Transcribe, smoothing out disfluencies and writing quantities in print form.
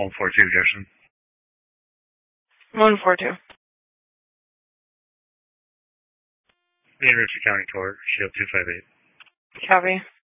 142, Jefferson. 142. Main Richard County Court, Shield 258. Copy.